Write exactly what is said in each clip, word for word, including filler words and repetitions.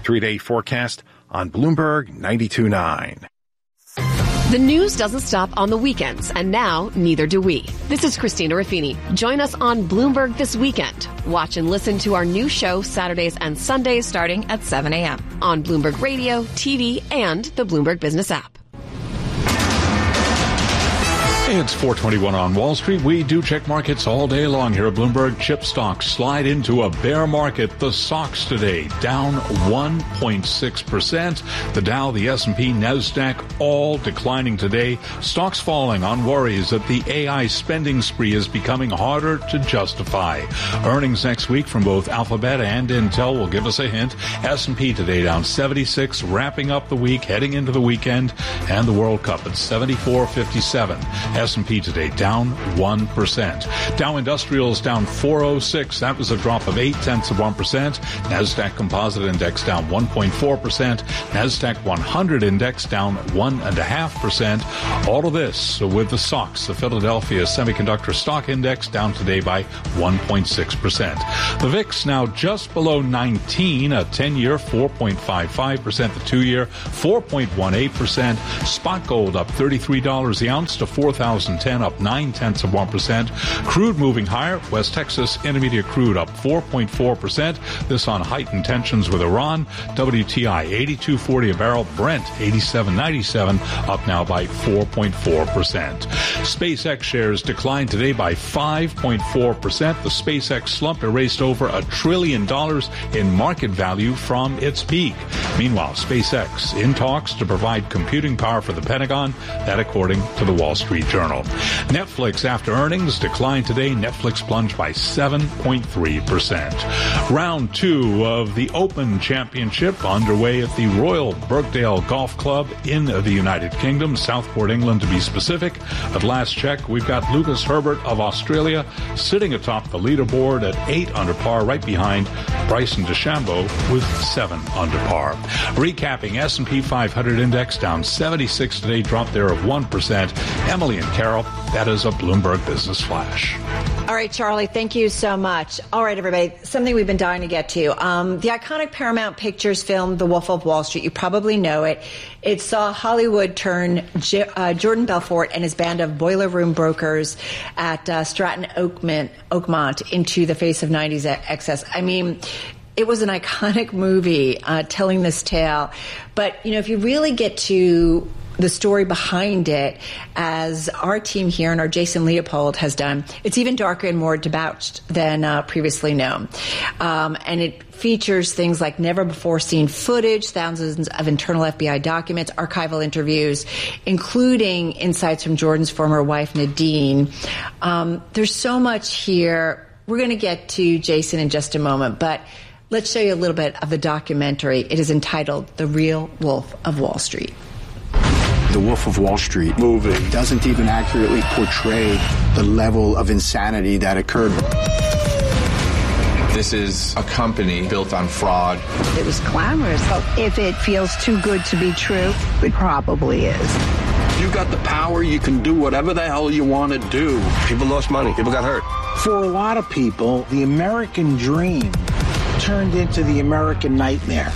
three-day forecast on Bloomberg ninety-two point nine. The news doesn't stop on the weekends, and now neither do we. This is Christina Ruffini. Join us on Bloomberg This Weekend. Watch and listen to our new show Saturdays and Sundays starting at seven a.m. on Bloomberg Radio, T V, and the Bloomberg Business app. It's four twenty-one on Wall Street. We do check markets all day long here at Bloomberg. Chip stocks slide into a bear market. The S O X today down one point six percent. The Dow, the S and P, NASDAQ all declining today. Stocks falling on worries that the A I spending spree is becoming harder to justify. Earnings next week from both Alphabet and Intel will give us a hint. S and P today down seventy-six, wrapping up the week, heading into the weekend, and the World Cup at seventy-four fifty-seven. S and P today down one percent. Dow Industrials down four oh six. That was a drop of eight tenths of one percent. NASDAQ Composite Index down one point four percent. NASDAQ one hundred Index down one point five percent. All of this with the S O X, the Philadelphia Semiconductor Stock Index, down today by one point six percent. The V I X now just below nineteen, a ten-year four point five five percent, the two-year four point one eight percent. Spot gold up thirty-three dollars the ounce to four thousand ten, up nine tenths of one percent. Crude moving higher. West Texas Intermediate crude up four point four percent. This on heightened tensions with Iran. W T I eighty-two forty a barrel. Brent eighty-seven ninety-seven, up now by four point four percent. SpaceX shares declined today by five point four percent. The SpaceX slump erased over a trillion dollars in market value from its peak. Meanwhile, SpaceX in talks to provide computing power for the Pentagon. That according to the Wall Street Journal. Netflix, after earnings, declined today. Netflix plunged by seven point three percent. Round two of the Open Championship underway at the Royal Birkdale Golf Club in the United Kingdom, Southport, England to be specific. At last check, we've got Lucas Herbert of Australia sitting atop the leaderboard at eight under par, right behind Bryson DeChambeau with seven under par. Recapping, S and P five hundred Index down seventy-six today, drop there of one percent. Emily and Carol, that is a Bloomberg Business Flash. All right, Charlie, thank you so much. All right, everybody, something we've been dying to get to. Um, the iconic Paramount Pictures film, The Wolf of Wall Street, you probably know it. It saw Hollywood turn J- uh, Jordan Belfort and his band of boiler room brokers at uh, Stratton Oakmont, Oakmont into the face of nineties excess. I mean, it was an iconic movie uh, telling this tale. But, you know, if you really get to the story behind it, as our team here and our Jason Leopold has done, it's even darker and more debauched than uh, previously known. Um, and it features things like never before seen footage, thousands of internal F B I documents, archival interviews, including insights from Jordan's former wife, Nadine. Um, there's so much here. We're going to get to Jason in just a moment, but let's show you a little bit of the documentary. It is entitled The Real Wolf of Wall Street. The Wolf of Wall Street movie doesn't even accurately portray the level of insanity that occurred. This is a company built on fraud. It was glamorous. So if it feels too good to be true, it probably is. You got the power, you can do whatever the hell you want to do. People lost money. People got hurt. For a lot of people, the American dream turned into the American nightmare.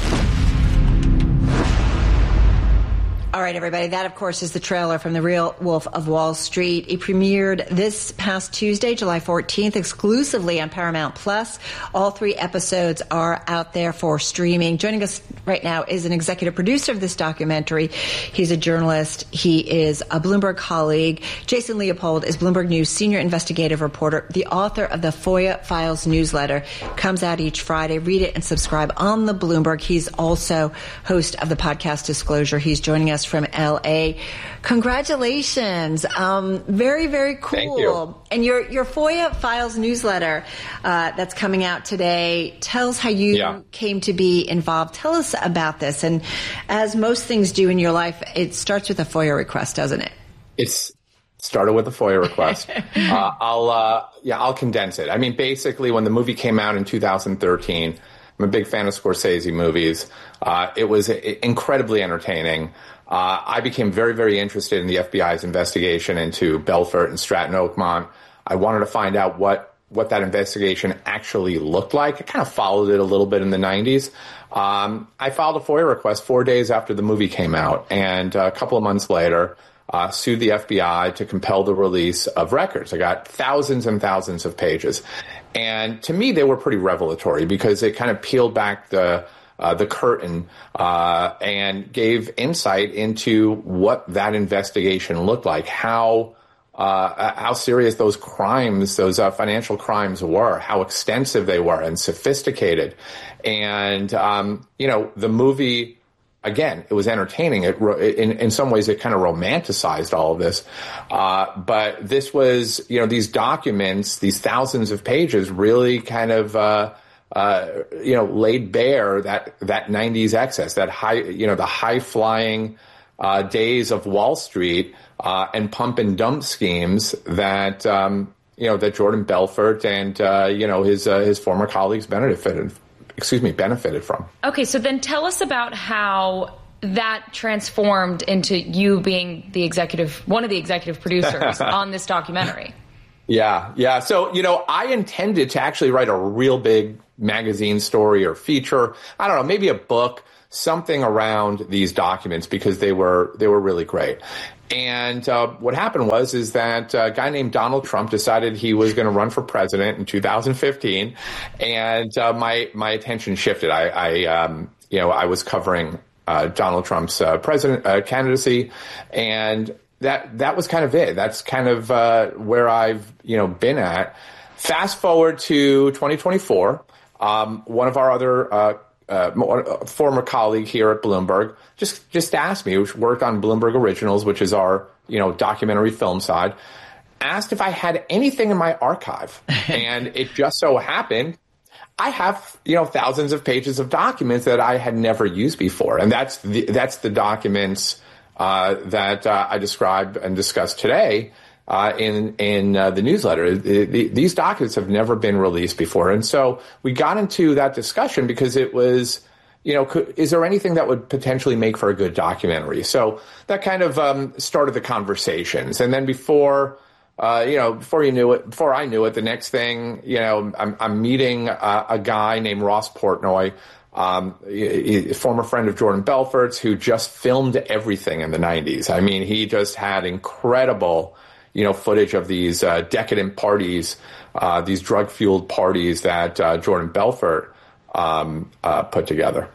All right, everybody. That, of course, is the trailer from The Real Wolf of Wall Street. It premiered this past Tuesday, July fourteenth, exclusively on Paramount Plus. All three episodes are out there for streaming. Joining us right now is an executive producer of this documentary. He's a journalist. He is a Bloomberg colleague. Jason Leopold is Bloomberg News senior investigative reporter, the author of the FOIA Files newsletter. Comes out each Friday. Read it and subscribe on the Bloomberg. He's also host of the podcast Disclosure. He's joining us from L A. Congratulations. Um, very, very cool. Thank you. And your, your FOIA Files newsletter uh, that's coming out today tells how you yeah. came to be involved. Tell us about this. And as most things do in your life, it starts with a FOIA request, doesn't it? It's started with a FOIA request. uh, I'll, uh, yeah, I'll condense it. I mean, basically, when the movie came out in two thousand thirteen, I'm a big fan of Scorsese movies. Uh, it was incredibly entertaining. Uh, I became very, very interested in the F B I's investigation into Belfort and Stratton Oakmont. I wanted to find out what what that investigation actually looked like. I kind of followed it a little bit in the nineties. Um, I filed a FOIA request four days after the movie came out, and a couple of months later, uh, sued the F B I to compel the release of records. I got thousands and thousands of pages. And to me, they were pretty revelatory because they kind of peeled back the uh, the curtain uh, and gave insight into what that investigation looked like, how uh, how serious those crimes, those uh, financial crimes were, how extensive they were and sophisticated. And, um, you know, the movie, again, it was entertaining. It, in, in some ways, it kind of romanticized all of this. Uh, but this was, you know, these documents, these thousands of pages really kind of, uh, uh, you know, laid bare that, that nineties excess, that high, you know, the high flying, uh, days of Wall Street, uh, and pump and dump schemes that, um, you know, that Jordan Belfort and, uh, you know, his, uh, his former colleagues benefited excuse me, benefited from. Okay, so then tell us about how that transformed into you being the executive, one of the executive producers on this documentary. Yeah, yeah. So, you know, I intended to actually write a real big magazine story or feature. I don't know, maybe a book, something around these documents because they were they were really great. And uh, what happened was is that a guy named Donald Trump decided he was going to run for president in two thousand fifteen, and uh, my my attention shifted. I, I um, you know I was covering uh, Donald Trump's uh, president uh, candidacy, and that that was kind of it. That's kind of uh, where I've you know been at. Fast forward to twenty twenty-four, um, one of our other uh, Uh, former colleague here at Bloomberg just just asked me, who worked on Bloomberg Originals, which is our you know documentary film side, asked if I had anything in my archive, and it just so happened I have you know thousands of pages of documents that I had never used before, and that's the, that's the documents uh, that uh, I describe and discuss today. Uh, in in uh, the newsletter. The, the, these documents have never been released before. And so we got into that discussion because it was, you know, could, is there anything that would potentially make for a good documentary? So that kind of um, started the conversations. And then before, uh, you know, before you knew it, before I knew it, the next thing, you know, I'm, I'm meeting a, a guy named Ross Portnoy, um, a former friend of Jordan Belfort's, who just filmed everything in the nineties. I mean, he just had incredible you know, footage of these uh, decadent parties, uh, these drug-fueled parties that uh, Jordan Belfort um, uh, put together.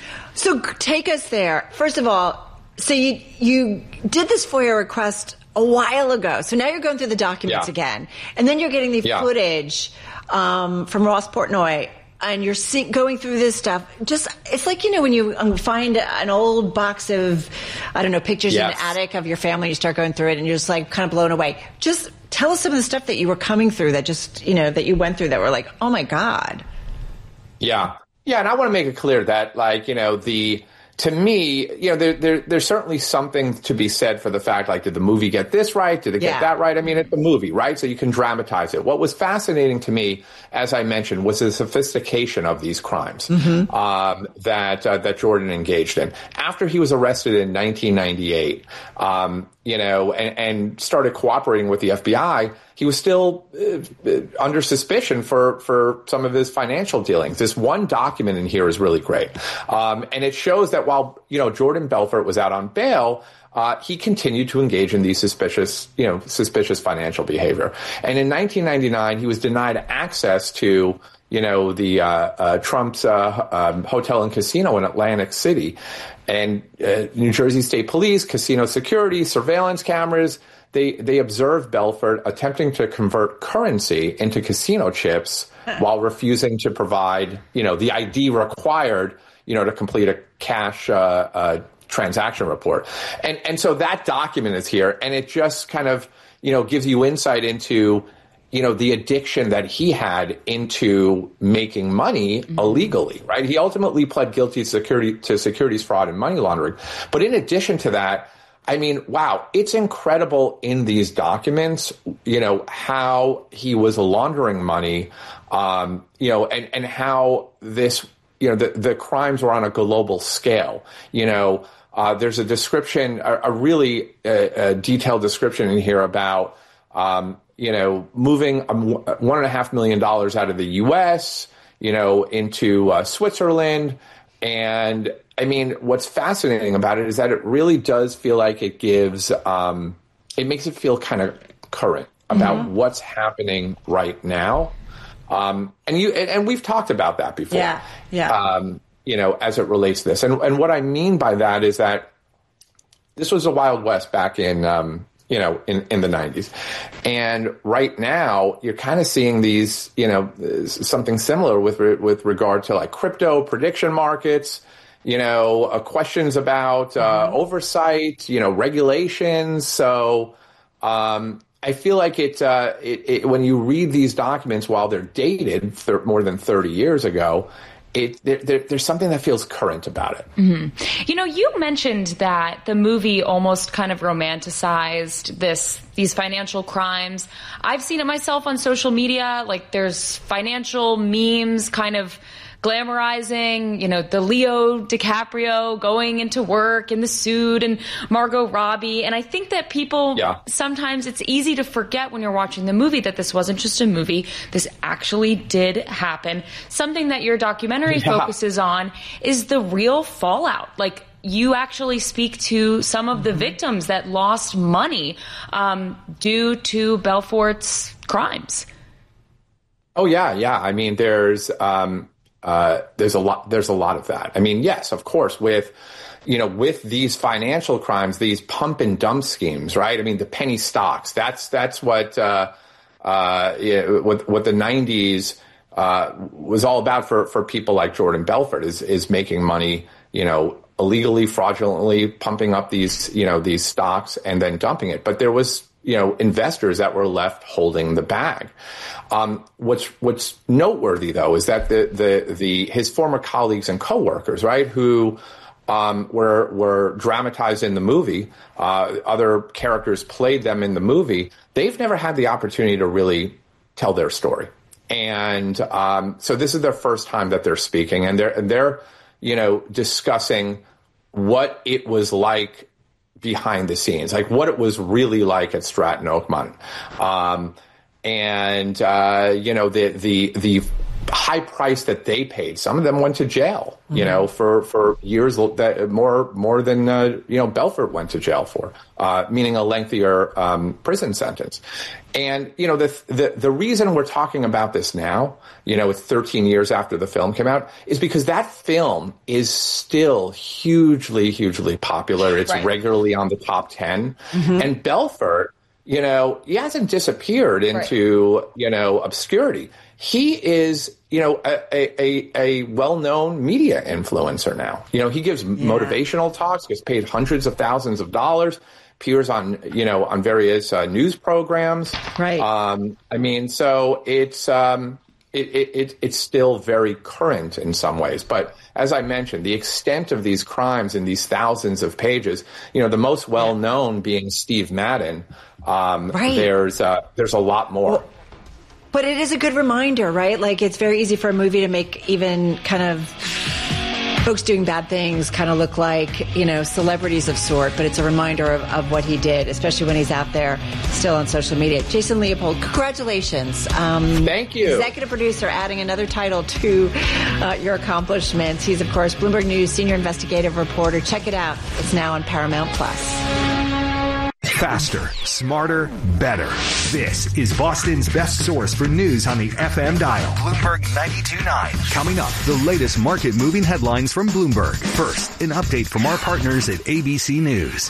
So take us there. First of all, so you you did this FOIA request a while ago. So now you're going through the documents yeah. again. And then you're getting the yeah. footage um, from Ross Portnoy. And you're see- going through this stuff. Just, it's like, you know, when you um, find an old box of, I don't know, pictures yes. in the attic of your family, you start going through it and you're just like kind of blown away. Just tell us some of the stuff that you were coming through that just, you know, that you went through that were like, oh my God. Yeah. Yeah. And I want to make it clear that, like, you know, the, to me, you know, there, there, there's certainly something to be said for the fact, like, did the movie get this right? Did it yeah. get that right? I mean, it's a movie, right? So you can dramatize it. What was fascinating to me, as I mentioned, was the sophistication of these crimes mm-hmm. um, that uh, that Jordan engaged in. After he was arrested in nineteen ninety-eight, um, you know, and, and started cooperating with the F B I, he was still uh, under suspicion for, for some of his financial dealings. This one document in here is really great. Um, and it shows that while, you know, Jordan Belfort was out on bail, uh, he continued to engage in these suspicious, you know, suspicious financial behavior. And in nineteen ninety-nine, he was denied access to, you know, the uh, uh, Trump's uh, um, hotel and casino in Atlantic City. And uh, New Jersey State Police, casino security, surveillance cameras, they they observed Belfort attempting to convert currency into casino chips while refusing to provide, you know, the I D required, you know, to complete a cash uh, uh, transaction report. And and so that document is here, and it just kind of, you know, gives you insight into, you know, the addiction that he had into making money mm-hmm. illegally, right? He ultimately pled guilty to security to securities fraud and money laundering. But in addition to that, I mean, wow, it's incredible in these documents, you know, how he was laundering money, um, you know, and, and how this, you know, the, the crimes were on a global scale. You know, uh, there's a description, a, a really uh, a detailed description in here about, um, you know, moving um, one and a half million dollars out of the U S, you know, into uh, Switzerland. And I mean, what's fascinating about it is that it really does feel like it gives, um, it makes it feel kind of current about mm-hmm. what's happening right now. Um, and you, and, and we've talked about that before. Yeah. Yeah. Um, you know, as it relates to this. And, and what I mean by that is that this was a Wild West back in, um, you know, in, in the nineties. And right now, you're kind of seeing these, you know, something similar with with regard to like crypto prediction markets, you know, uh, questions about uh, mm-hmm. oversight, you know, regulations. So um, I feel like it, uh, it, it, when you read these documents while they're dated thir- more than thirty years ago, It, there, there, there's something that feels current about it. Mm-hmm. You know, you mentioned that the movie almost kind of romanticized this these financial crimes. I've seen it myself on social media. Like, there's financial memes kind of glamorizing, you know, the Leo DiCaprio going into work in the suit and Margot Robbie. And I think that people, yeah. sometimes it's easy to forget when you're watching the movie that this wasn't just a movie. This actually did happen. Something that your documentary yeah. focuses on is the real fallout. Like, you actually speak to some of the victims that lost money um, due to Belfort's crimes. Oh, yeah, yeah. I mean, there's... Um Uh, there's a lot, there's a lot of that. I mean, yes, of course, with, you know, with these financial crimes, these pump and dump schemes, right? I mean, the penny stocks, that's, that's what, uh, uh, yeah, what, what the nineties, uh, was all about for, for people like Jordan Belfort is, is making money, you know, illegally, fraudulently pumping up these, you know, these stocks and then dumping it. But there was, you know, investors that were left holding the bag. Um, what's what's noteworthy though is that the the the his former colleagues and coworkers, right, who um, were were dramatized in the movie, uh, other characters played them in the movie. They've never had the opportunity to really tell their story, and um, so this is their first time that they're speaking, and they're and they're you know discussing what it was like behind the scenes, like what it was really like at Stratton Oakmont. Um, and, uh, you know, the, the, the high price that they paid, some of them went to jail, you mm-hmm. know, for, for years that more, more than, uh, you know, Belfort went to jail for, uh, meaning a lengthier, um, prison sentence. And, you know, the, the, the reason we're talking about this now, you know, it's thirteen years after the film came out, is because that film is still hugely, hugely popular. It's right. regularly on the top ten. Mm-hmm. And Belfort, you know, he hasn't disappeared into, right. you know, obscurity. He is, you know, a, a, a well-known media influencer now. You know, he gives yeah. motivational talks, gets paid hundreds of thousands of dollars, appears on, you know, on various uh, news programs. Right. Um, I mean, so it's, um, it, it, it, it's still very current in some ways. But as I mentioned, the extent of these crimes in these thousands of pages, you know, the most well-known yeah. being Steve Madden. Um, right. There's, uh, there's a lot more. Well, but it is a good reminder, right? Like, it's very easy for a movie to make even kind of folks doing bad things kind of look like, you know, celebrities of sort, but it's a reminder of, of what he did, especially when he's out there still on social media. Jason Leopold, congratulations. Um, Thank you. Executive producer, adding another title to uh, your accomplishments. He's, of course, Bloomberg News senior investigative reporter. Check it out. It's now on Paramount Plus. Faster, smarter, better. This is Boston's best source for news on the F M dial. Bloomberg ninety-two point nine. Coming up, the latest market-moving headlines from Bloomberg. First, an update from our partners at A B C News.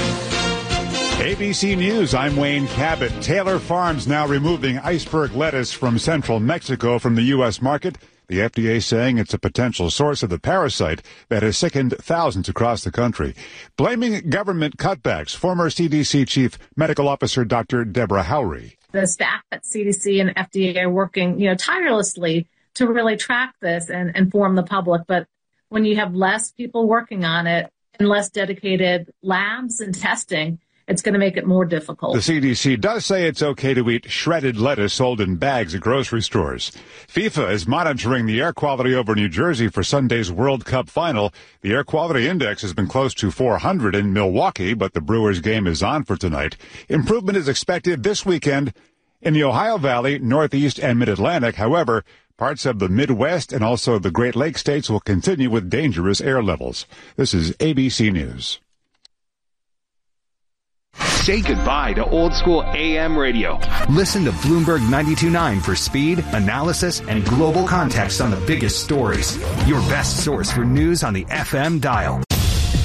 A B C News, I'm Wayne Cabot. Taylor Farms now removing iceberg lettuce from central Mexico from the U S market. The F D A saying it's a potential source of the parasite that has sickened thousands across the country. Blaming government cutbacks, former C D C Chief Medical Officer Doctor Deborah Howry. The staff at C D C and F D A are working, you know, tirelessly to really track this and inform the public. But when you have less people working on it and less dedicated labs and testing, it's going to make it more difficult. The C D C does say it's okay to eat shredded lettuce sold in bags at grocery stores. FIFA is monitoring the air quality over New Jersey for Sunday's World Cup final. The air quality index has been close to four hundred in Milwaukee, but the Brewers game is on for tonight. Improvement is expected this weekend In the Ohio Valley, Northeast, and Mid-Atlantic, however, parts of the Midwest and also the Great Lakes states will continue with dangerous air levels. This is A B C News. Say goodbye to old school A M radio. Listen to Bloomberg ninety-two point nine for speed, analysis, and global context on the biggest stories. Your best source for news on the F M dial.